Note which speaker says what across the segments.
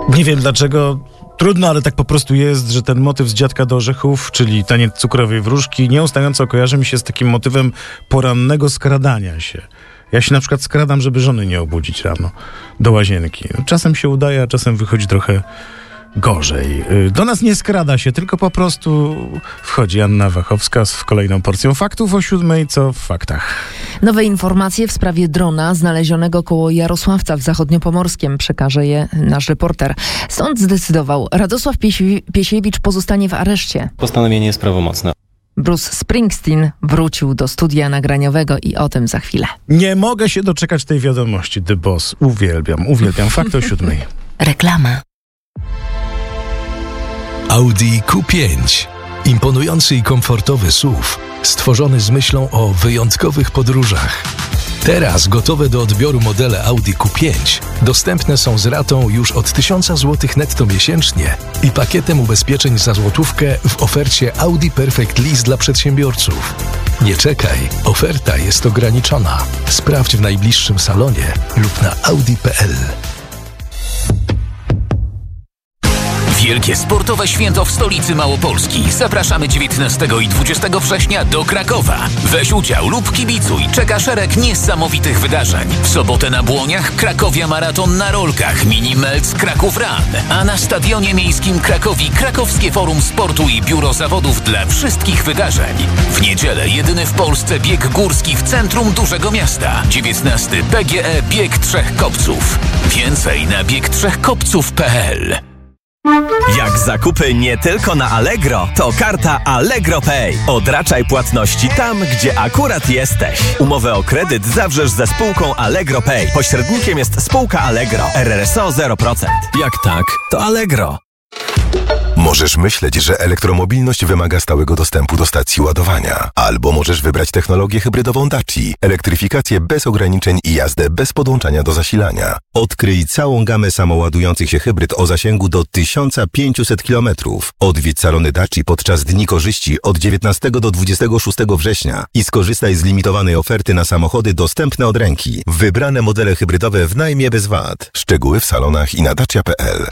Speaker 1: Nie wiem dlaczego, trudno, ale tak po prostu jest, że ten motyw z Dziadka do orzechów, czyli taniec cukrowej wróżki, nieustająco kojarzy mi się z takim motywem porannego skradania się. Ja się na przykład skradam, żeby żony nie obudzić rano do łazienki. Czasem się udaje, a czasem wychodzi trochę gorzej. Do nas nie skrada się, tylko po prostu wchodzi Anna Wachowska z kolejną porcją faktów o 7:00, co w faktach.
Speaker 2: Nowe informacje w sprawie drona znalezionego koło Jarosławca w Zachodniopomorskiem przekaże je nasz reporter. Sąd zdecydował, Radosław Piesiewicz pozostanie w areszcie.
Speaker 3: Postanowienie jest prawomocne.
Speaker 2: Bruce Springsteen wrócił do studia nagraniowego i o tym za chwilę.
Speaker 1: Nie mogę się doczekać tej wiadomości, The Boss. Uwielbiam. Fakty o 7:00.
Speaker 2: Reklama.
Speaker 4: Audi Q5. Imponujący i komfortowy SUV, stworzony z myślą o wyjątkowych podróżach. Teraz gotowe do odbioru modele Audi Q5 dostępne są z ratą już od 1000 zł netto miesięcznie i pakietem ubezpieczeń za złotówkę w ofercie Audi Perfect Lease dla przedsiębiorców. Nie czekaj, oferta jest ograniczona. Sprawdź w najbliższym salonie lub na audi.pl.
Speaker 5: Wielkie sportowe święto w stolicy Małopolski. Zapraszamy 19 i 20 września do Krakowa. Weź udział lub kibicuj. Czeka szereg niesamowitych wydarzeń. W sobotę na Błoniach Krakowia Maraton na rolkach, Mini Melc Kraków Run. A na Stadionie Miejskim Krakowi Krakowskie Forum Sportu i Biuro Zawodów dla wszystkich wydarzeń. W niedzielę jedyny w Polsce bieg górski w centrum dużego miasta. 19 PGE Bieg Trzech Kopców. Więcej na biegtrzechkopców.pl.
Speaker 6: Jak zakupy nie tylko na Allegro, to karta Allegro Pay. Odraczaj płatności tam, gdzie akurat jesteś. Umowę o kredyt zawrzesz ze spółką Allegro Pay. Pośrednikiem jest spółka Allegro. RRSO 0%.
Speaker 4: Jak tak, to Allegro.
Speaker 7: Możesz myśleć, że elektromobilność wymaga stałego dostępu do stacji ładowania. Albo możesz wybrać technologię hybrydową Daci, elektryfikację bez ograniczeń i jazdę bez podłączania do zasilania. Odkryj całą gamę samoładujących się hybryd o zasięgu do 1500 km. Odwiedź salony Daci podczas Dni Korzyści od 19 do 26 września i skorzystaj z limitowanej oferty na samochody dostępne od ręki. Wybrane modele hybrydowe w najmie bez VAT. Szczegóły w salonach i na dacia.pl.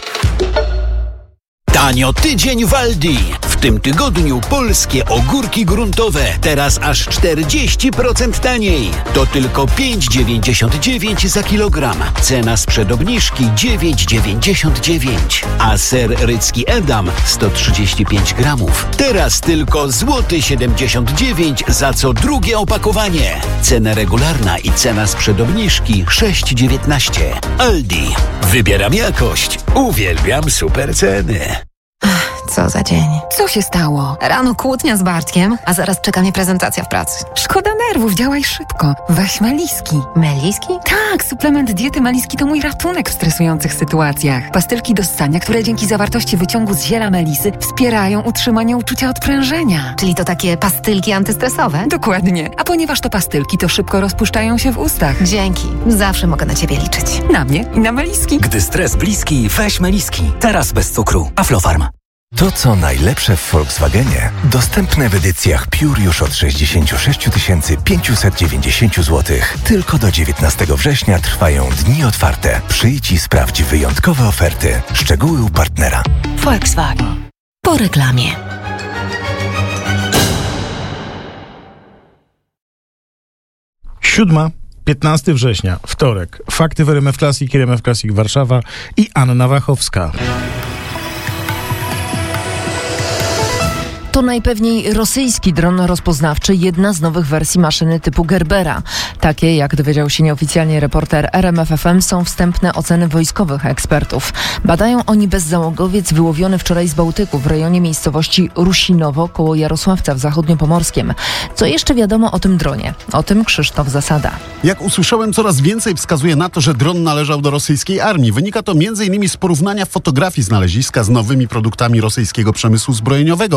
Speaker 8: Tanio tydzień w Aldi. W tym tygodniu polskie ogórki gruntowe. Teraz aż 40% taniej. To tylko 5,99 za kilogram. Cena sprzed obniżki 9,99. A ser rycki Edam 135 gramów. Teraz tylko złoty 79 za co drugie opakowanie. Cena regularna i cena sprzed obniżki 6,19. Aldi. Wybieram jakość. Uwielbiam super ceny.
Speaker 9: Co za dzień.
Speaker 10: Co się stało?
Speaker 9: Rano kłótnia z Bartkiem, a zaraz czeka mnie prezentacja w pracy.
Speaker 10: Szkoda nerwów, działaj szybko. Weź Meliski.
Speaker 9: Meliski?
Speaker 10: Tak, suplement diety Meliski to mój ratunek w stresujących sytuacjach. Pastylki do ssania, które dzięki zawartości wyciągu z ziela melisy wspierają utrzymanie uczucia odprężenia.
Speaker 9: Czyli to takie pastylki antystresowe?
Speaker 10: Dokładnie. A ponieważ to pastylki, to szybko rozpuszczają się w ustach.
Speaker 9: Dzięki. Zawsze mogę na ciebie liczyć.
Speaker 10: Na mnie i na Meliski.
Speaker 11: Gdy stres bliski, weź Meliski. Teraz bez cukru. Aflofarm.
Speaker 4: To, co najlepsze w Volkswagenie, dostępne w edycjach Pure już od 66 590 zł. Tylko do 19 września trwają dni otwarte. Przyjdź i sprawdź wyjątkowe oferty. Szczegóły u partnera.
Speaker 2: Volkswagen. Po reklamie.
Speaker 1: Siódma, 15 września, wtorek. Fakty w RMF Classic, RMF Classic Warszawa i Anna Wachowska.
Speaker 2: To najpewniej rosyjski dron rozpoznawczy, jedna z nowych wersji maszyny typu Gerbera. Takie, jak dowiedział się nieoficjalnie reporter RMF FM, są wstępne oceny wojskowych ekspertów. Badają oni bezzałogowiec wyłowiony wczoraj z Bałtyku w rejonie miejscowości Rusinowo koło Jarosławca w Zachodniopomorskiem. Co jeszcze wiadomo o tym dronie? O tym Krzysztof Zasada.
Speaker 12: Jak usłyszałem, coraz więcej wskazuje na to, że dron należał do rosyjskiej armii. Wynika to m.in. z porównania fotografii znaleziska z nowymi produktami rosyjskiego przemysłu zbrojeniowego.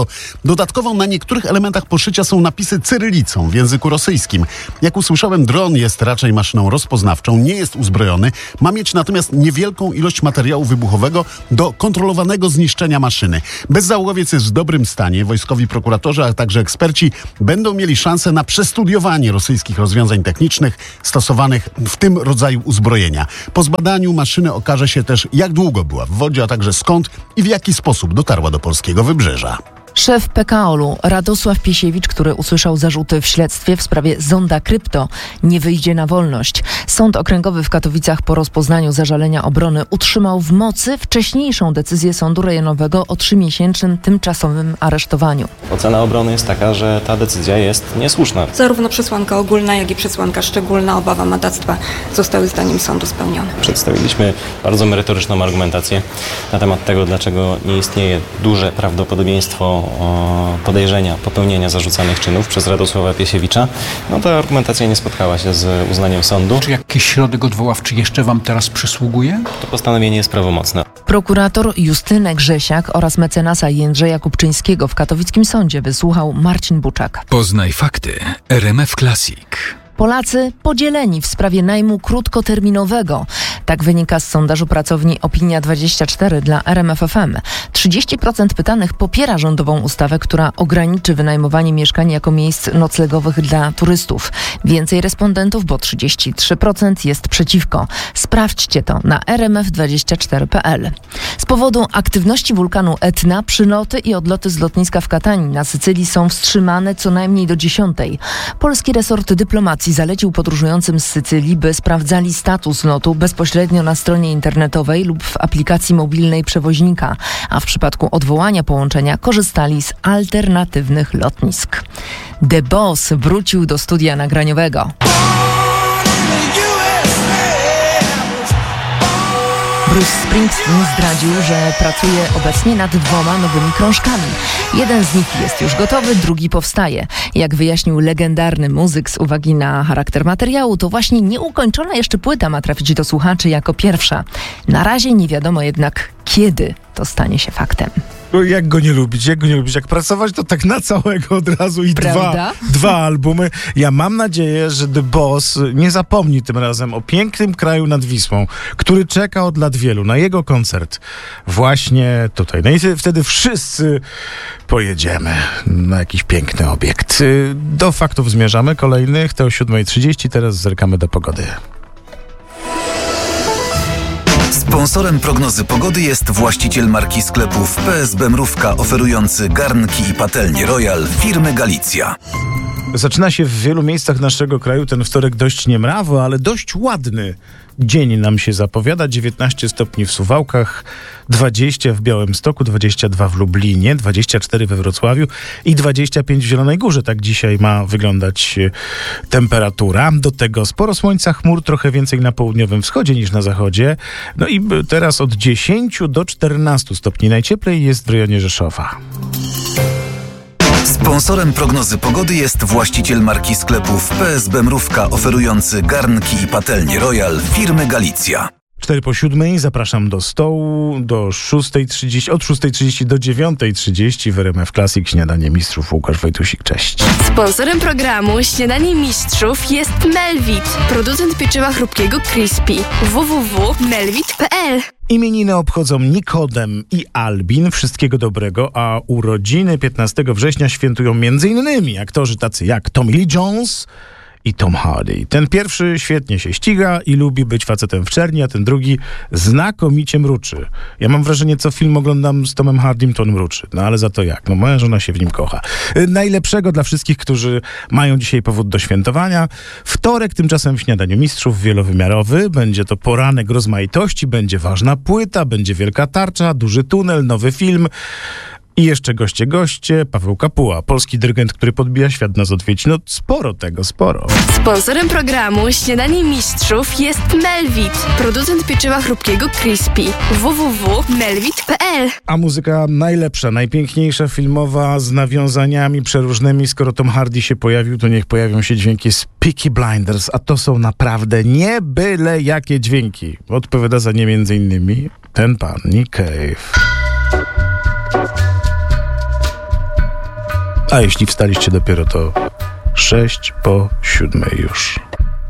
Speaker 12: Dodatkowo na niektórych elementach poszycia są napisy cyrylicą w języku rosyjskim. Jak usłyszałem, dron jest raczej maszyną rozpoznawczą, nie jest uzbrojony, ma mieć natomiast niewielką ilość materiału wybuchowego do kontrolowanego zniszczenia maszyny. Bezzałogowiec jest w dobrym stanie. Wojskowi prokuratorzy, a także eksperci będą mieli szansę na przestudiowanie rosyjskich rozwiązań technicznych stosowanych w tym rodzaju uzbrojenia. Po zbadaniu maszyny okaże się też, jak długo była w wodzie, a także skąd i w jaki sposób dotarła do polskiego wybrzeża.
Speaker 2: Szef PKOL-u Radosław Piesiewicz, który usłyszał zarzuty w śledztwie w sprawie zonda krypto, nie wyjdzie na wolność. Sąd Okręgowy w Katowicach po rozpoznaniu zażalenia obrony utrzymał w mocy wcześniejszą decyzję Sądu Rejonowego o 3-miesięcznym tymczasowym aresztowaniu.
Speaker 3: Ocena obrony jest taka, że ta decyzja jest niesłuszna.
Speaker 13: Zarówno przesłanka ogólna, jak i przesłanka szczególna, obawa madactwa zostały zdaniem sądu spełnione.
Speaker 3: Przedstawiliśmy bardzo merytoryczną argumentację na temat tego, dlaczego nie istnieje duże prawdopodobieństwo podejrzenia popełnienia zarzucanych czynów przez Radosława Piesiewicza. No ta argumentacja nie spotkała się z uznaniem sądu.
Speaker 14: Czy jakiś środek odwoławczy jeszcze wam teraz przysługuje?
Speaker 3: To postanowienie jest prawomocne.
Speaker 2: Prokurator Justynę Grzesiak oraz mecenasa Jędrzeja Kupczyńskiego w katowickim sądzie wysłuchał Marcin Buczak.
Speaker 4: Poznaj fakty. RMF Classic.
Speaker 2: Polacy podzieleni w sprawie najmu krótkoterminowego. Tak wynika z sondażu pracowni Opinia24 dla RMF FM. 30% pytanych popiera rządową ustawę, która ograniczy wynajmowanie mieszkań jako miejsc noclegowych dla turystów. Więcej respondentów, bo 33% jest przeciwko. Sprawdźcie to na rmf24.pl. Z powodu aktywności wulkanu Etna przyloty i odloty z lotniska w Katanii na Sycylii są wstrzymane co najmniej do 10. Polski resort dyplomacji zalecił podróżującym z Sycylii, by sprawdzali status lotu bezpośrednio na stronie internetowej lub w aplikacji mobilnej przewoźnika, a w przypadku odwołania połączenia korzystali z alternatywnych lotnisk. The Boss wrócił do studia nagraniowego. Bruce Springsteen zdradził, że pracuje obecnie nad 2 nowymi krążkami. Jeden z nich jest już gotowy, drugi powstaje. Jak wyjaśnił legendarny muzyk z uwagi na charakter materiału, to właśnie nieukończona jeszcze płyta ma trafić do słuchaczy jako pierwsza. Na razie nie wiadomo jednak, kiedy to stanie się faktem.
Speaker 1: Jak go nie lubić? Jak pracować, to tak na całego od razu i dwa albumy. Ja mam nadzieję, że The Boss nie zapomni tym razem o pięknym kraju nad Wisłą, który czeka od lat wielu na jego koncert właśnie tutaj. No i wtedy wszyscy pojedziemy na jakiś piękny obiekt. Do faktów zmierzamy kolejnych, to o 7:30. Teraz zerkamy do pogody.
Speaker 15: Sponsorem prognozy pogody jest właściciel marki sklepów PSB Mrówka, oferujący garnki i patelnie Royal firmy Galicja.
Speaker 1: Zaczyna się w wielu miejscach naszego kraju ten wtorek dość niemrawo, ale dość ładny dzień nam się zapowiada. 19 stopni w Suwałkach, 20 w Białymstoku, 22 w Lublinie, 24 we Wrocławiu i 25 w Zielonej Górze. Tak dzisiaj ma wyglądać temperatura. Do tego sporo słońca, chmur, trochę więcej na południowym wschodzie niż na zachodzie. No i teraz od 10 do 14 stopni. Najcieplej jest w rejonie Rzeszowa.
Speaker 15: Sponsorem prognozy pogody jest właściciel marki sklepów PSB Mrówka, oferujący garnki i patelnie Royal firmy Galicja.
Speaker 1: 6:04, zapraszam do stołu do 6:30, od 6:30 do 9:30 w RMF Classic Śniadanie Mistrzów. Łukasz Wojtusik, cześć.
Speaker 16: Sponsorem programu Śniadanie Mistrzów jest Melvit, producent pieczywa chrupkiego Crispy. www.melvit.pl.
Speaker 1: Imieniny obchodzą Nikodem i Albin. Wszystkiego dobrego, a urodziny 15 września świętują m.in. aktorzy tacy jak Tommy Lee Jones i Tom Hardy. Ten pierwszy świetnie się ściga i lubi być facetem w czerni, a ten drugi znakomicie mruczy. Ja mam wrażenie, co film oglądam z Tomem Hardym, to on mruczy. No ale za to jak? No moja żona się w nim kocha. Najlepszego dla wszystkich, którzy mają dzisiaj powód do świętowania. Wtorek tymczasem w Śniadaniu Mistrzów wielowymiarowy. Będzie to poranek rozmaitości, będzie ważna płyta, będzie wielka tarcza, duży tunel, nowy film. I jeszcze goście, Paweł Kapuła, polski dyrygent, który podbija świat nas odwiedzi. No sporo.
Speaker 16: Sponsorem programu Śniadanie Mistrzów jest Melvit, producent pieczywa chrupkiego Crispy. www.melvit.pl.
Speaker 1: A muzyka najlepsza, najpiękniejsza, filmowa, z nawiązaniami przeróżnymi. Skoro Tom Hardy się pojawił, to niech pojawią się dźwięki z Peaky Blinders, a to są naprawdę nie byle jakie dźwięki. Odpowiada za nie m.in. ten pan Nick Cave. A jeśli wstaliście dopiero, to 6 po 7 już.